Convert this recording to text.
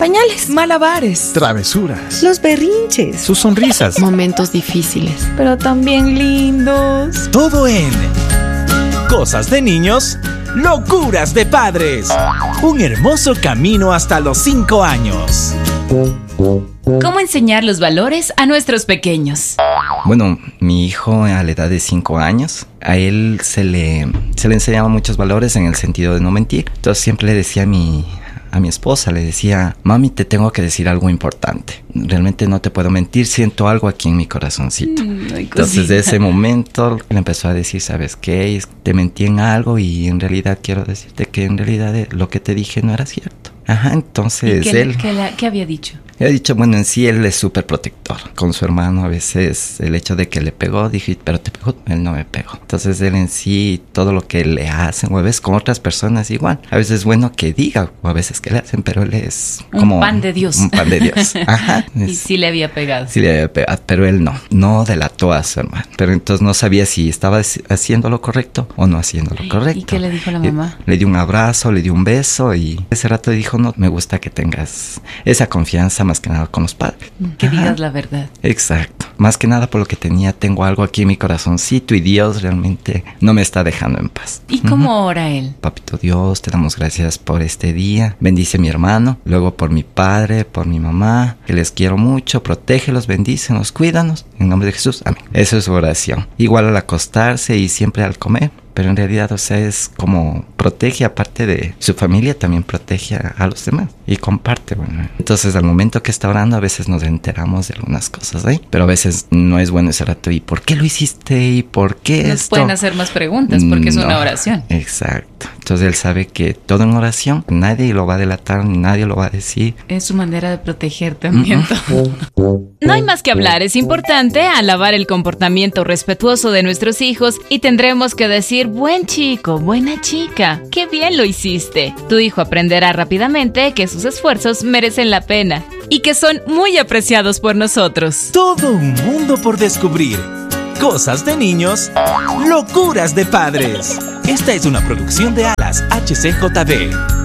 pañales, malabares, travesuras, los berrinches, sus sonrisas, momentos difíciles, pero también lindos. todo en Cosas de Niños, Locuras de Padres. Un hermoso camino hasta los 5 años. ¿Cómo enseñar los valores a nuestros pequeños? Bueno, mi hijo a la edad de 5 años, a él se le enseñaban muchos valores en el sentido de no mentir. Entonces siempre le decía a mi esposa, le decía: mami, te tengo que decir algo importante. Realmente no te puedo mentir, siento algo aquí en mi corazoncito. Entonces de ese momento él empezó a decir: ¿sabes qué? Te mentí en algo y en realidad quiero decirte que en realidad lo que te dije no era cierto. Ajá, entonces ¿Qué había dicho? He dicho, bueno, en sí él es súper protector con su hermano. A veces el hecho de que le pegó, dije, pero te pegó, él no me pegó. Entonces él en sí, todo lo que le hacen, o a veces con otras personas igual. A veces es bueno que diga, o a veces que le hacen, pero él es como... Un pan de Dios. Un pan de Dios. Ajá. Y sí le había pegado. Sí le había pegado, pero él no delató a su hermano. Pero entonces no sabía si estaba haciendo lo correcto o no haciendo lo correcto. ¿Y qué le dijo la mamá? Le dio un abrazo, le dio un beso y ese rato dijo: no, me gusta que tengas esa confianza más que nada con los padres. Que digas la verdad. Exacto. Más que nada por lo que tengo algo aquí en mi corazoncito y Dios realmente no me está dejando en paz. ¿Y cómo ora él? Papito Dios, te damos gracias por este día. Bendice a mi hermano, luego por mi padre, por mi mamá, que les quiero mucho. Protégelos, bendícenos, cuídanos. En nombre de Jesús, amén. Esa es su oración. Igual al acostarse y siempre al comer. Pero en realidad, o sea, es como protege, aparte de su familia, también protege a los demás y comparte, bueno. Entonces, al momento que está orando, a veces nos enteramos de algunas cosas ahí, pero a veces no es bueno ese rato. ¿Y por qué lo hiciste? ¿Y por qué Nos esto? pueden hacer más preguntas porque es una oración. Exacto. Entonces, él sabe que todo en oración, nadie lo va a delatar, nadie lo va a decir. Es su manera de proteger también. No hay más que hablar, es importante alabar el comportamiento respetuoso de nuestros hijos y tendremos que decir: buen chico, buena chica, qué bien lo hiciste. Tu hijo aprenderá rápidamente que sus esfuerzos merecen la pena y que son muy apreciados por nosotros. Todo un mundo por descubrir. Cosas de Niños, Locuras de Padres. Esta es una producción de Alas HCJB.